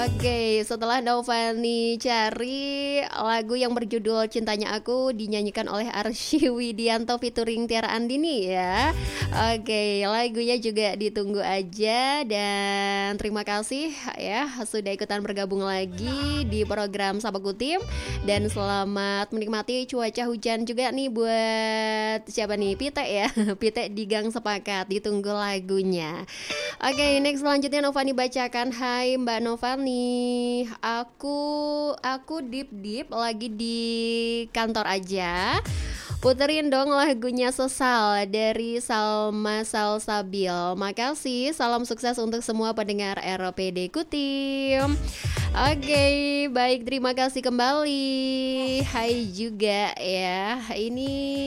Oke, setelah Novani cari lagu yang berjudul Cintanya Aku dinyanyikan oleh Arsy Widianto featuring Tiara Andini ya. Oke, lagunya juga ditunggu aja dan terima kasih ya sudah ikutan bergabung lagi di program Sapa Kutim dan selamat menikmati cuaca hujan juga nih buat siapa nih? Pite ya. Pite di Gang Sepakat, ditunggu lagunya. Oke, next selanjutnya Novani bacakan. Hai Mbak Novani, aku deep lagi di kantor aja. Puterin dong lagunya Sesal dari Salma Salsabil. Makasih, salam sukses untuk semua pendengar RPD Kutim. Oke, baik, terima kasih kembali. Hai juga ya. Ini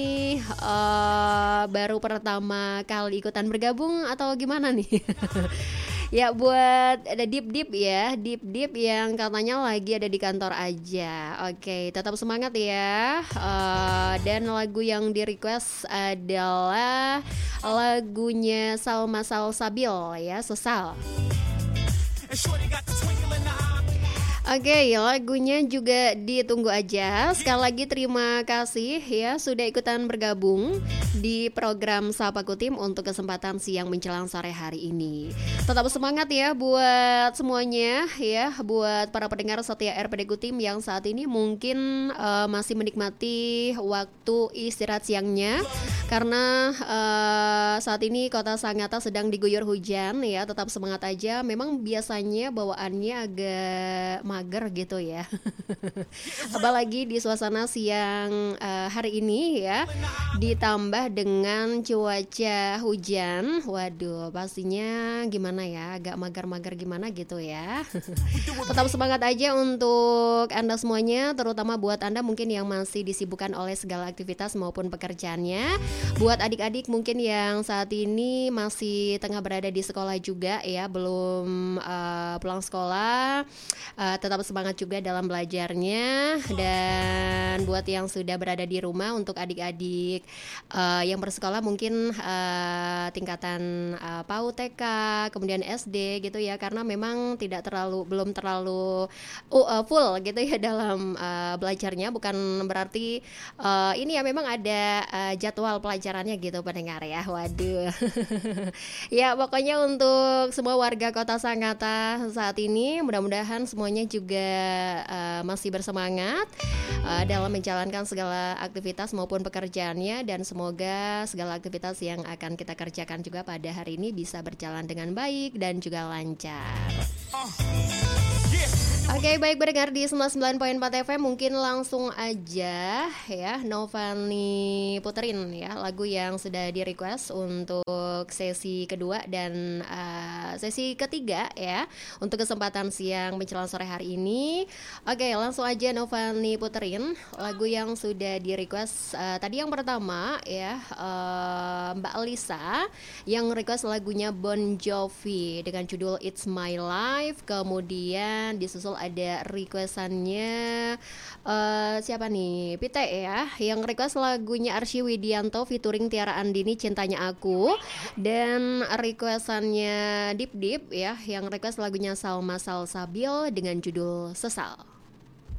baru pertama kali ikutan bergabung atau gimana nih? Ya buat ada deep ya, deep yang katanya lagi ada di kantor aja. Oke, tetap semangat ya. Dan lagu yang di request adalah lagunya Salma Salsabil ya, Sesal. Oke, lagunya juga ditunggu aja. Sekali lagi terima kasih ya sudah ikutan bergabung di program Sapa Kutim untuk kesempatan siang menjelang sore hari ini. Tetap semangat ya buat semuanya ya, buat para pendengar setia RPD Kutim yang saat ini mungkin masih menikmati waktu istirahat siangnya karena saat ini Kota Sangatta sedang diguyur hujan ya. Tetap semangat aja. Memang biasanya bawaannya agak mager gitu ya. Apalagi di suasana siang hari ini ya, ditambah dengan cuaca hujan. Waduh, pastinya gimana ya, agak mager-mager gimana gitu ya. Tetap semangat aja untuk Anda semuanya, terutama buat Anda mungkin yang masih disibukkan oleh segala aktivitas maupun pekerjaannya. Buat adik-adik mungkin yang saat ini masih tengah berada di sekolah juga ya, belum pulang sekolah, tetap semangat juga dalam belajarnya. Dan buat yang sudah berada di rumah, untuk adik-adik yang bersekolah mungkin tingkatan PAUD, TK, kemudian SD gitu ya, karena memang belum terlalu full gitu ya dalam belajarnya. Bukan berarti ini ya, memang ada jadwal pelajarannya gitu pendengar ya. Waduh. Ya pokoknya untuk semua warga Kota Sangatta saat ini mudah-mudahan semuanya juga masih bersemangat dalam menjalankan segala aktivitas maupun pekerjaannya, dan semoga segala aktivitas yang akan kita kerjakan juga pada hari ini bisa berjalan dengan baik dan juga lancar. Oke, baik pendengar di 99.4 FM, mungkin langsung aja ya Novani puterin ya lagu yang sudah di request untuk sesi kedua dan sesi ketiga ya, untuk kesempatan siang menjelang sore hari ini. Oke, langsung aja Novani puterin lagu yang sudah di request. Tadi yang pertama ya, Mbak Lisa yang request lagunya Bon Jovi dengan judul It's My Life. Kemudian disusul ada requestannya siapa nih? Pite ya, yang request lagunya Arsy Widianto featuring Tiara Andini, Cintanya Aku. Dan requestannya Deep ya, yang request lagunya Salma Salsabil dengan judul Sesal.